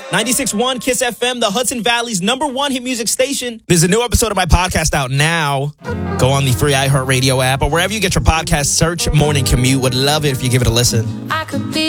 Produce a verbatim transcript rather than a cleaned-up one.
ninety-six point one Kiss F M, the Hudson Valley's number one hit music station. There's a new episode of my podcast out now. Go on the free iHeartRadio app or wherever you get your podcast. Search Morning Commute. Would love it if you give it a listen. I could be